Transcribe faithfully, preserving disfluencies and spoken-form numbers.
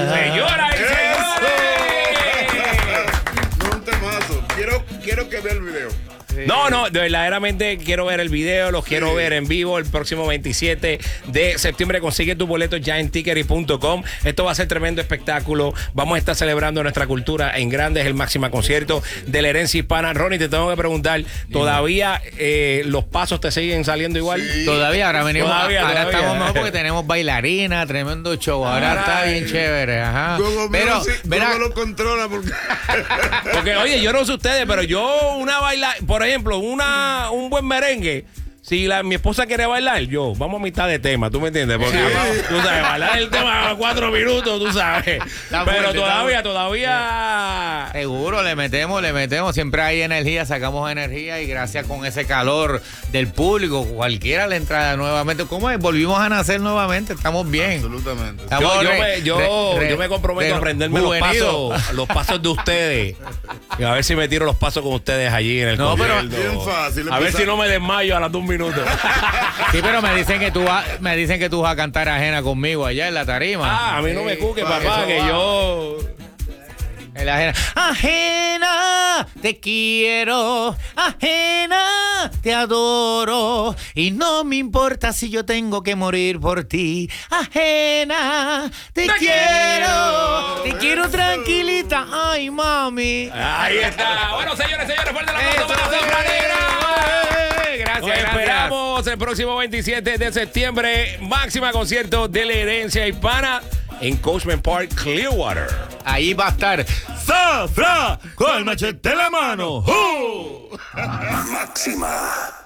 Señoras y señores. No, un temazo. Quiero, quiero que vea el video. Sí. No, no, verdaderamente quiero ver el video, los sí. quiero ver en vivo el próximo veintisiete de septiembre. Consigue tus boletos ya en tickery punto com. Esto va a ser tremendo espectáculo. Vamos a estar celebrando nuestra cultura en grande. Es el máximo concierto de la herencia hispana. Ronnie, te tengo que preguntar, ¿todavía eh, los pasos te siguen saliendo igual? Sí. Todavía, ahora venimos, todavía, ahora todavía. estamos mejor porque tenemos bailarina, tremendo show. Ahora Ay. está bien chévere, ajá. Pero, Pero, sí, verá, lo controla porque... porque, oye, yo no sé ustedes, pero yo una baila, por ejemplo, una un buen merengue. Si la, mi esposa quiere bailar, yo, vamos a mitad de tema, ¿tú me entiendes? Porque, sí. tú sabes, bailar el tema a cuatro minutos, tú sabes. Está Pero fuerte, todavía, todavía... Seguro, le metemos, le metemos. Siempre hay energía, sacamos energía y gracias con ese calor del público, cualquiera la entrada nuevamente. ¿Cómo es? Volvimos a nacer nuevamente, estamos bien. Absolutamente. Estamos yo, yo, re, me, yo, re, yo me comprometo re, a aprenderme los pasos, los pasos de ustedes. Y a ver si me tiro los pasos con ustedes allí en el No, pero bien fácil. A ver si no me desmayo a las dos minutos. Sí, pero me dicen que tú vas, me dicen que tú vas a cantar ajena conmigo allá en la tarima. Ah, a mí no me cuque, papá, que yo... En la ajena. Ajena, te quiero. Ajena, te adoro. Y no me importa si yo tengo que morir por ti. Ajena, te, te quiero. quiero. Te quiero tranquilita. Ay, mami. Ahí está. Bueno, señores, señores, fuerte la mano para la Sombra Negra. Gracias, Nos esperamos gracias. el próximo veintisiete de septiembre. Máxima concierto de la herencia hispana en Coachman Park, Clearwater. Ahí va a estar Zafra con el machete en la mano. ¡Uh! Máxima.